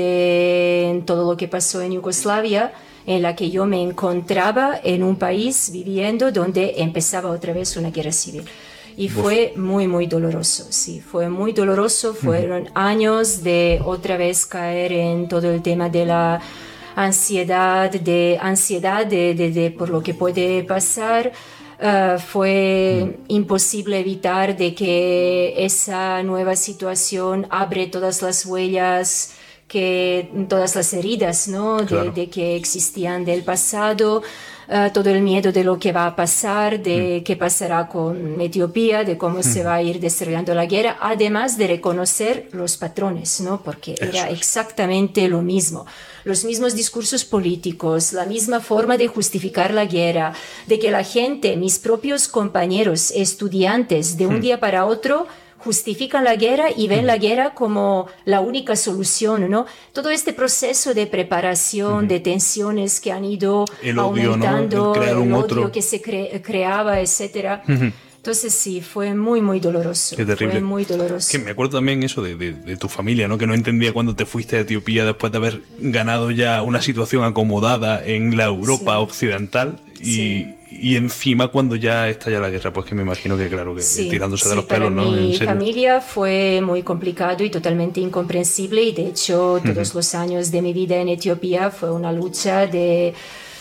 de todo lo que pasó en Yugoslavia, en la que yo me encontraba en un país viviendo donde empezaba otra vez una guerra civil. Y Uf. fue muy, muy doloroso, sí, fue muy doloroso. Fueron uh-huh. años de otra vez caer en todo el tema de la ansiedad, de ansiedad de, de, de por lo que puede pasar. Uh, fue mm. imposible evitar de que esa nueva situación abre todas las huellas, que todas las heridas, ¿no? Claro. de, de que existían del pasado, uh, todo el miedo de lo que va a pasar, de mm. qué pasará con Etiopía, de cómo mm. se va a ir desarrollando la guerra, además de reconocer los patrones, ¿no? Porque Eso era es. exactamente lo mismo. Los mismos discursos políticos, la misma forma de justificar la guerra, de que la gente, mis propios compañeros, estudiantes, de un hmm. día para otro, justifican la guerra y ven hmm. la guerra como la única solución, ¿no? Todo este proceso de preparación, hmm. de tensiones que han ido el odio, aumentando, ¿no? El, el odio otro. que se cre- creaba, etcétera. Hmm. Entonces sí, fue muy, muy doloroso. Qué terrible. Fue muy doloroso. Que me acuerdo también eso de, de, de tu familia, ¿no? Que no entendía cuando te fuiste a Etiopía después de haber ganado ya una situación acomodada en la Europa sí. occidental y, sí. y encima cuando ya estalla la guerra, pues que me imagino que claro, que sí. tirándose sí, de los pelos, para ¿no? Mi familia fue muy complicado y totalmente incomprensible y de hecho todos uh-huh. los años de mi vida en Etiopía fue una lucha de...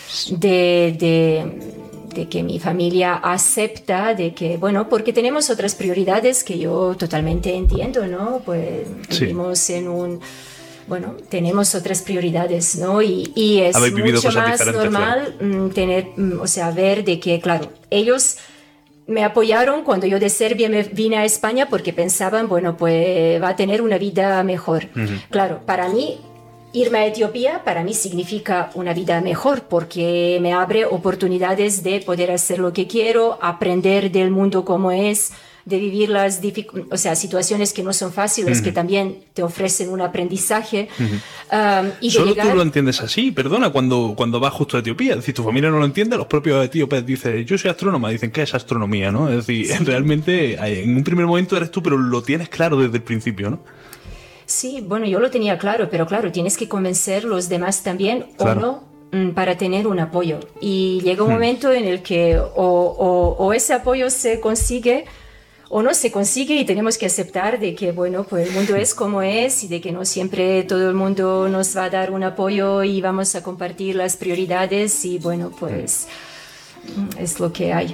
de, de de que mi familia acepta, de que, bueno, porque tenemos otras prioridades que yo totalmente entiendo, ¿no? Pues vivimos sí. en un, bueno, tenemos otras prioridades, ¿no? Y, y es mucho más normal claro. tener, o sea, ver de que, claro, ellos me apoyaron cuando yo de Serbia me vine a España porque pensaban, bueno, pues va a tener una vida mejor. Uh-huh. Claro, para mí, irme a Etiopía para mí significa una vida mejor porque me abre oportunidades de poder hacer lo que quiero, aprender del mundo como es, de vivir las dific- o sea, situaciones que no son fáciles, uh-huh. que también te ofrecen un aprendizaje. Uh-huh. Um, y Solo llegar... tú lo entiendes así, perdona, cuando, cuando vas justo a Etiopía. Es decir, tu familia no lo entiende, los propios etíopes dicen, yo soy astrónoma, dicen, ¿qué es astronomía? ¿No? Es decir, sí. realmente en un primer momento eres tú, pero lo tienes claro desde el principio, ¿no? Sí, bueno, yo lo tenía claro, pero claro, tienes que convencer los demás también claro. o no para tener un apoyo. Y llega un hmm. momento en el que o, o, o ese apoyo se consigue o no se consigue y tenemos que aceptar de que, bueno, pues el mundo es como es y de que no siempre todo el mundo nos va a dar un apoyo y vamos a compartir las prioridades y, bueno, pues... es lo que hay.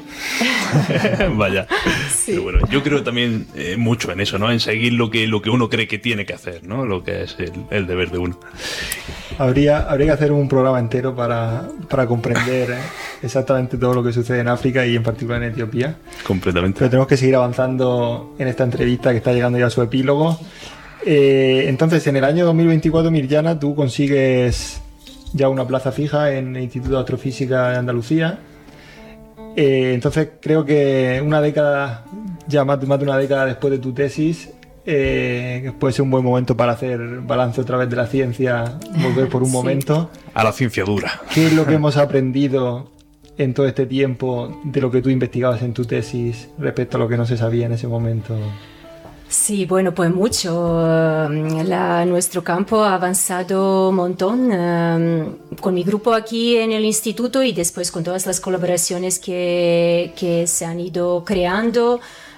Vaya. Sí. Pero bueno, yo creo también eh, mucho en eso, ¿no? En seguir lo que, lo que uno cree que tiene que hacer, ¿no? Lo que es el, el deber de uno. Habría, habría que hacer un programa entero para, para comprender ¿eh? exactamente todo lo que sucede en África y en particular en Etiopía. Completamente. Pero tenemos que seguir avanzando en esta entrevista que está llegando ya a su epílogo. Eh, entonces, en el año dos mil veinticuatro, Mirjana, tú consigues ya una plaza fija en el Instituto de Astrofísica de Andalucía. Eh, entonces creo que una década, ya más, más de una década después de tu tesis, eh, puede ser un buen momento para hacer balance otra vez de la ciencia, volver por un sí. momento. A la ciencia dura. ¿Qué es lo que hemos aprendido en todo este tiempo de lo que tú investigabas en tu tesis respecto a lo que no se sabía en ese momento? Sí, bueno, pues mucho. La, nuestro campo ha avanzado un montón um, con mi grupo aquí en el instituto y después con todas las colaboraciones que, que se han ido creando.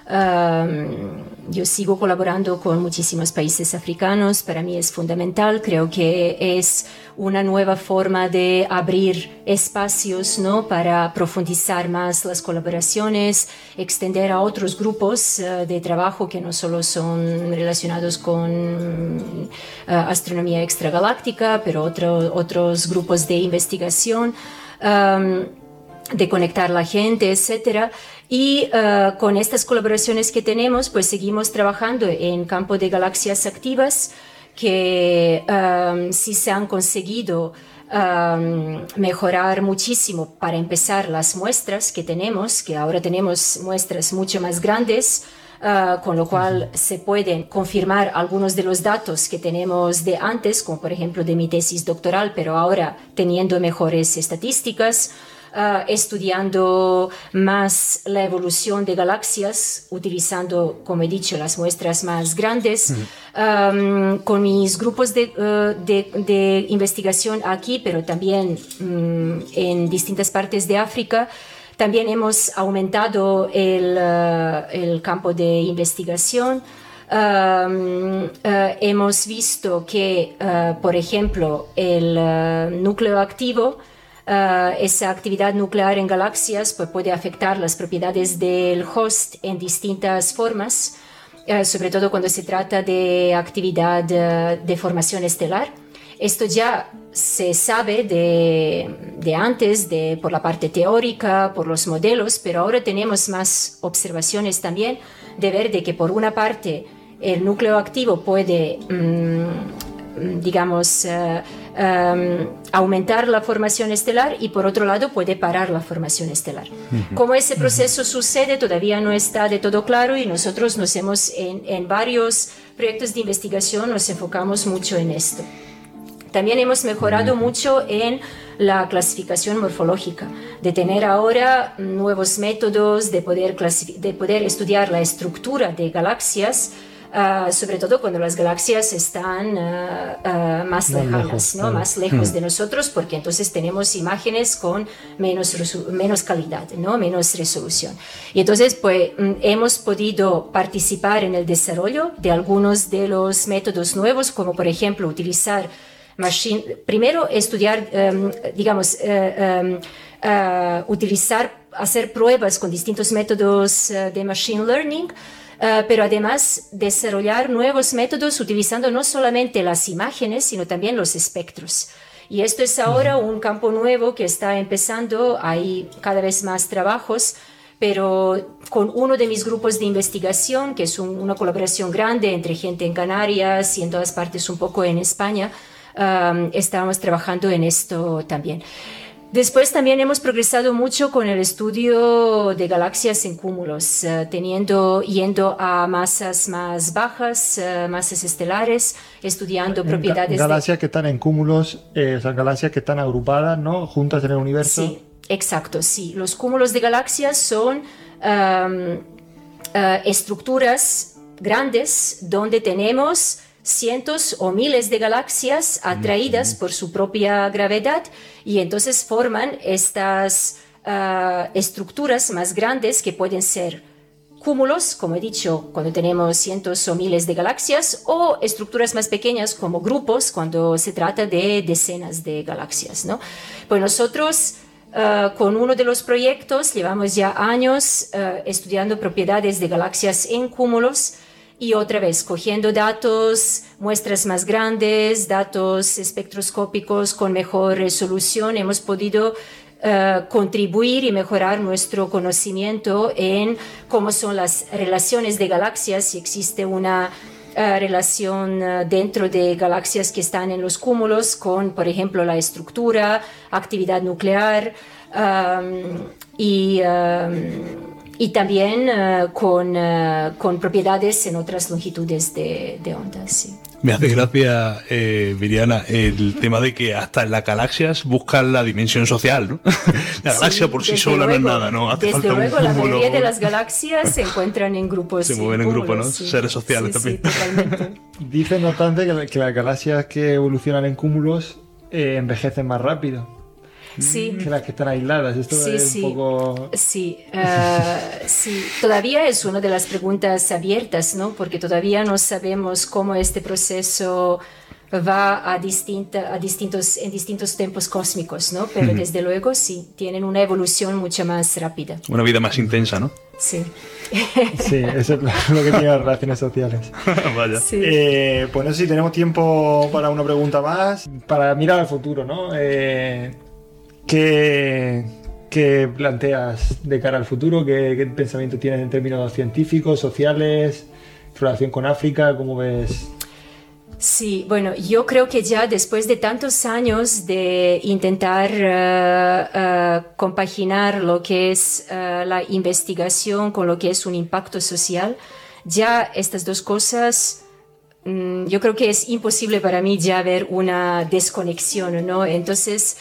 Um, yo sigo colaborando con muchísimos países africanos, para mí es fundamental, creo que es una nueva forma de abrir espacios, ¿no?, para profundizar más las colaboraciones, extender a otros grupos uh, de trabajo que no solo son relacionados con uh, astronomía extragaláctica, pero otro, otros grupos de investigación. Um, de conectar la gente, etcétera. Y uh, con estas colaboraciones que tenemos, pues seguimos trabajando en campo de galaxias activas que um, sí se han conseguido um, mejorar muchísimo. Para empezar, las muestras que tenemos, que ahora tenemos muestras mucho más grandes, Uh, con lo cual se pueden confirmar algunos de los datos que tenemos de antes, como por ejemplo de mi tesis doctoral, pero ahora teniendo mejores estadísticas, uh, estudiando más la evolución de galaxias, utilizando, como he dicho, las muestras más grandes, mm. um, con mis grupos de, uh, de, de investigación aquí, pero también um, en distintas partes de África. También hemos aumentado el, uh, el campo de investigación. Um, uh, hemos visto que, uh, por ejemplo, el uh, núcleo activo, uh, esa actividad nuclear en galaxias, pues puede afectar las propiedades del host en distintas formas, uh, sobre todo cuando se trata de actividad uh, de formación estelar. Esto ya se sabe de, de antes, de, por la parte teórica, por los modelos, pero ahora tenemos más observaciones también de ver de que por una parte el núcleo activo puede, mmm, digamos, uh, um, aumentar la formación estelar y por otro lado puede parar la formación estelar. Uh-huh. Cómo ese proceso uh-huh. sucede todavía no está de todo claro y nosotros nos hemos, en, en varios proyectos de investigación nos enfocamos mucho en esto. También hemos mejorado mucho en la clasificación morfológica, de tener ahora nuevos métodos de poder, de poder estudiar la estructura de galaxias, uh, sobre todo cuando las galaxias están uh, uh, más no lejanas, lejos, ¿no? más lejos de nosotros, porque entonces tenemos imágenes con menos, menos calidad, ¿no? menos resolución. Y entonces pues, hemos podido participar en el desarrollo de algunos de los métodos nuevos, como por ejemplo utilizar Machine, primero estudiar, um, digamos, uh, um, uh, utilizar, hacer pruebas con distintos métodos uh, de machine learning, uh, pero además desarrollar nuevos métodos utilizando no solamente las imágenes, sino también los espectros. Y esto es ahora uh-huh. un campo nuevo que está empezando, hay cada vez más trabajos, pero con uno de mis grupos de investigación, que es un, una colaboración grande entre gente en Canarias y en todas partes un poco en España, Um, estábamos trabajando en esto también. Después también hemos progresado mucho con el estudio de galaxias en cúmulos, uh, teniendo, yendo a masas más bajas, uh, masas estelares, estudiando en propiedades ga- galaxias de... que están en cúmulos, eh, o sea, galaxias que están agrupadas, ¿no? Juntas en el universo. Sí, exacto, sí. Los cúmulos de galaxias son um, uh, estructuras grandes donde tenemos cientos o miles de galaxias atraídas por su propia gravedad y entonces forman estas uh, estructuras más grandes que pueden ser cúmulos, como he dicho, cuando tenemos cientos o miles de galaxias, o estructuras más pequeñas como grupos cuando se trata de decenas de galaxias, ¿no? Pues nosotros uh, con uno de los proyectos llevamos ya años uh, estudiando propiedades de galaxias en cúmulos. Y otra vez, cogiendo datos, muestras más grandes, datos espectroscópicos con mejor resolución, hemos podido uh, contribuir y mejorar nuestro conocimiento en cómo son las relaciones de galaxias, si existe una uh, relación uh, dentro de galaxias que están en los cúmulos con, por ejemplo, la estructura, actividad nuclear um, y... Um, y también uh, con, uh, con propiedades en otras longitudes de, de onda. Sí. Me hace gracia, eh, Viriana, el tema de que hasta en las galaxias buscan la dimensión social, ¿no? La galaxia sí, por sí sola luego, no es nada, ¿no? Hace desde falta luego, un la mayoría de las galaxias se encuentran en grupos. Se mueven en grupos, ¿no? Sí. Seres sociales sí, también. Sí, totalmente. Dicen, no obstante, que, que las galaxias que evolucionan en cúmulos eh, envejecen más rápido. Sí. que las que están aisladas. Esto Sí, es sí. un poco... Sí, uh, sí, todavía es una de las preguntas abiertas, ¿no? Porque todavía no sabemos cómo este proceso va a, distinta, a distintos, en distintos tiempos cósmicos, ¿no? Pero uh-huh. desde luego sí, tienen una evolución mucho más rápida. Una vida más intensa, ¿no? Sí. Sí, eso es lo que tienen las relaciones sociales. Vaya. Sí. Eh, pues no sé si tenemos tiempo para una pregunta más. Para mirar al futuro, ¿no? Eh, ¿qué, ¿Qué planteas de cara al futuro? ¿Qué, qué pensamiento tienes en términos científicos, sociales, relación con África? ¿Cómo ves? Sí, bueno, yo creo que ya después de tantos años de intentar uh, uh, compaginar lo que es uh, la investigación con lo que es un impacto social, ya estas dos cosas, um, yo creo que es imposible para mí ya ver una desconexión, ¿no? Entonces,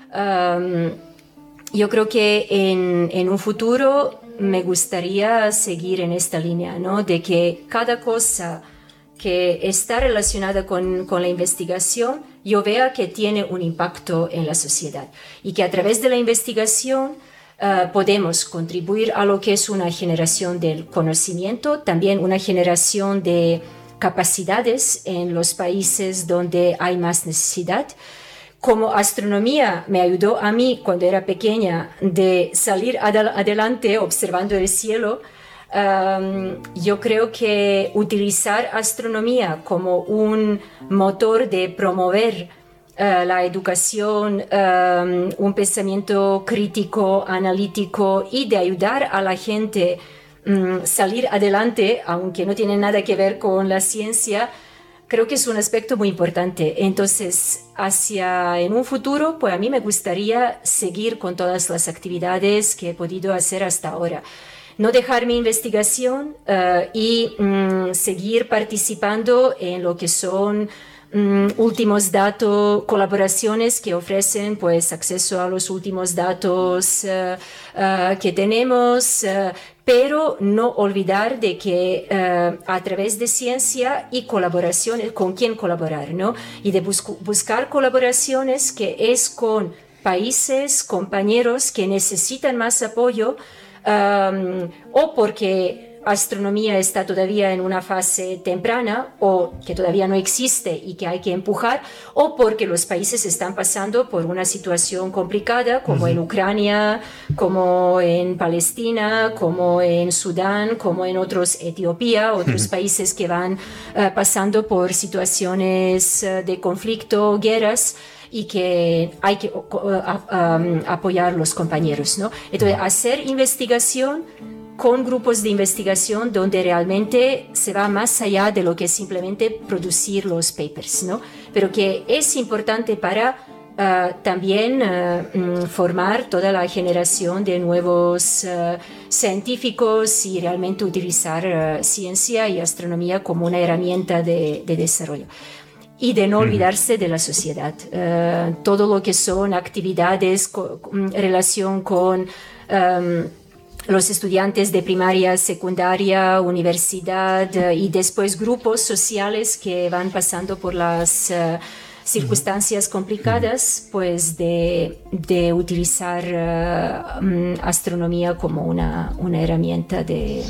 um, yo creo que en, en un futuro me gustaría seguir en esta línea, ¿no? De que cada cosa que está relacionada con, con la investigación, yo vea que tiene un impacto en la sociedad y que a través de la investigación uh, podemos contribuir a lo que es una generación del conocimiento, también una generación de capacidades en los países donde hay más necesidad. Como astronomía me ayudó a mí cuando era pequeña de salir ad- adelante observando el cielo. Um, yo creo que utilizar astronomía como un motor de promover uh, la educación, um, un pensamiento crítico, analítico y de ayudar a la gente um, salir adelante, aunque no tiene nada que ver con la ciencia, creo que es un aspecto muy importante. Entonces, hacia en un futuro, pues a mí me gustaría seguir con todas las actividades que he podido hacer hasta ahora. No dejar mi investigación uh, y um, seguir participando en lo que son um, últimos datos, colaboraciones que ofrecen pues, acceso a los últimos datos uh, uh, que tenemos, uh, pero no olvidar de que uh, a través de ciencia y colaboraciones, con quién colaborar, ¿no? Y de bus- buscar colaboraciones que es con países, compañeros que necesitan más apoyo, Um, o porque astronomía está todavía en una fase temprana o que todavía no existe y que hay que empujar, o porque los países están pasando por una situación complicada como uh-huh. en Ucrania, como en Palestina, como en Sudán, como en otros Etiopía, otros uh-huh. países que van uh, pasando por situaciones uh, de conflicto, guerras, y que hay que uh, um, apoyar a los compañeros, ¿no? Entonces, hacer investigación con grupos de investigación donde realmente se va más allá de lo que es simplemente producir los papers, ¿no? Pero que es importante para uh, también uh, formar toda la generación de nuevos uh, científicos y realmente utilizar uh, ciencia y astronomía como una herramienta de, de desarrollo. Y de no olvidarse de la sociedad. Uh, todo lo que son actividades en relación con um, los estudiantes de primaria, secundaria, universidad uh, y después grupos sociales que van pasando por las uh, circunstancias complicadas, pues de, de utilizar uh, um, astronomía como una, una herramienta de...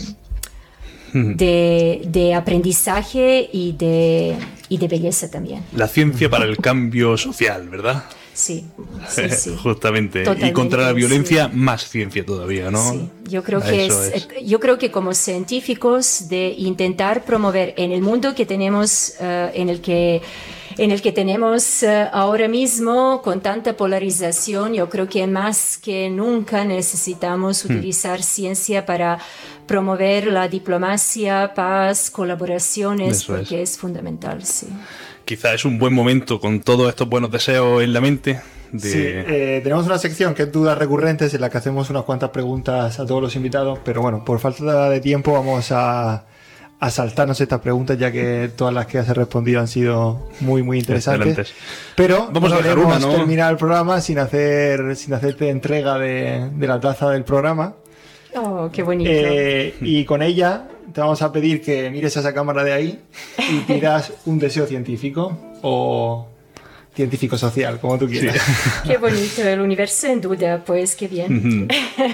De, de aprendizaje y de, y de belleza también. La ciencia para el cambio social, ¿verdad? Sí, sí, sí. Justamente. Totalmente, y contra la violencia, sí. Más ciencia todavía, ¿no? Sí, yo creo que es, es. Yo creo que como científicos de intentar promover en el mundo que tenemos, uh, en el que en el que tenemos uh, ahora mismo con tanta polarización, yo creo que más que nunca necesitamos hmm. utilizar ciencia para promover la diplomacia, paz, colaboraciones, Eso porque es. es fundamental, sí. Quizá es un buen momento con todos estos buenos deseos en la mente. De... Sí, eh, tenemos una sección que es dudas recurrentes en la que hacemos unas cuantas preguntas a todos los invitados, pero bueno, por falta de tiempo vamos a, a saltarnos estas preguntas ya que todas las que has respondido han sido muy muy interesantes. Excelentes. Pero vamos no a dejar una, ¿no? terminar el programa sin hacer sin hacerte entrega de, de la taza del programa. Oh, qué bonito. Eh, y con ella te vamos a pedir que mires a esa cámara de ahí y pidas un deseo científico o científico-social, como tú quieras. Sí. Qué bonito, el universo en duda, pues qué bien.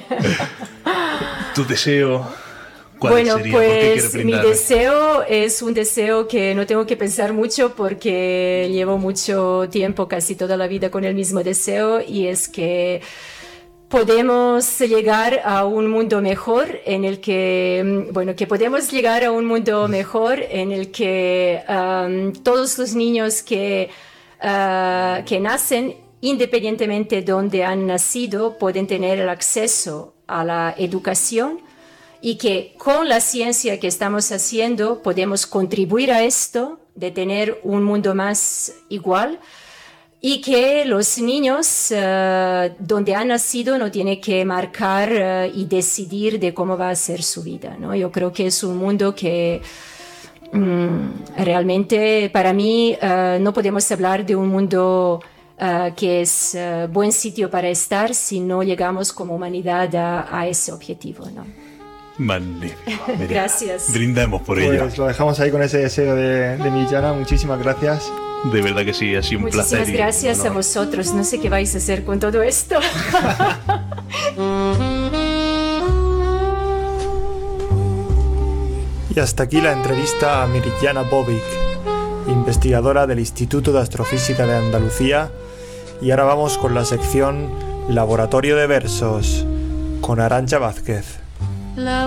¿Tu deseo cuál bueno, sería? ¿Por qué quieres pues mi brindar? deseo es un deseo que no tengo que pensar mucho porque llevo mucho tiempo, casi toda la vida con el mismo deseo, y es que podemos llegar a un mundo mejor en el que, bueno, que podemos llegar a un mundo mejor en el que um, todos los niños que, uh, que nacen, independientemente de donde han nacido, pueden tener el acceso a la educación, y que con la ciencia que estamos haciendo podemos contribuir a esto, de tener un mundo más igual, y que los niños uh, donde han nacido no tienen que marcar uh, y decidir de cómo va a ser su vida, ¿no? Yo creo que es un mundo que um, realmente para mí uh, no podemos hablar de un mundo uh, que es uh, buen sitio para estar si no llegamos como humanidad a, a ese objetivo, ¿no? Magnífico. Mira, gracias. Brindemos por Pues ello. lo dejamos ahí con ese deseo de, de Mirjana. Muchísimas gracias. De verdad que sí, ha sido un Muchísimas placer. Muchísimas gracias y, a vosotros. No sé qué vais a hacer con todo esto. Y hasta aquí la entrevista a Mirjana Bobic, investigadora del Instituto de Astrofísica de Andalucía. Y ahora vamos con la sección Laboratorio de Versos con Arantxa Vázquez.